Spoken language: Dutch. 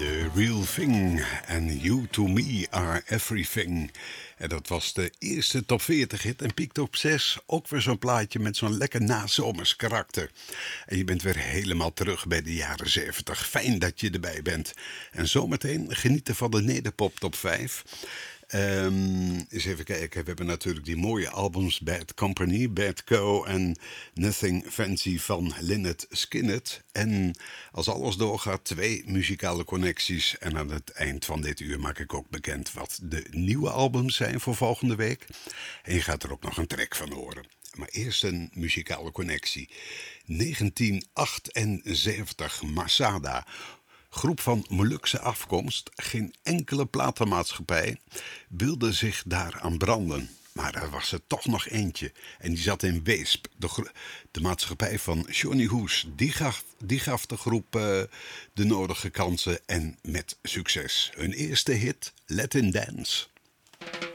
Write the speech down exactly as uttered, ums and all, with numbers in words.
The Real Thing en You To Me Are Everything. En dat was de eerste top veertig hit en piekte op zes. Ook weer zo'n plaatje met zo'n lekker nazomers karakter. En je bent weer helemaal terug bij de jaren zeventig. Fijn dat je erbij bent. En zometeen genieten van de Nederpop top vijf. Um, eens even kijken, we hebben natuurlijk die mooie albums Bad Company, Bad Co en Nothing Fancy van Lynyrd Skynyrd. En als alles doorgaat, twee muzikale connecties. En aan het eind van dit uur maak ik ook bekend wat de nieuwe albums zijn voor volgende week. En je gaat er ook nog een track van horen. Maar eerst een muzikale connectie. negentien achtenzeventig, Masada. Groep van Molukse afkomst, geen enkele platenmaatschappij wilde zich daaraan branden. Maar er was er toch nog eentje. En die zat in Weesp. De, gro- de maatschappij van Johnny Hoes. Die gaf, die gaf de groep uh, de nodige kansen en met succes. Hun eerste hit, Let In Dance.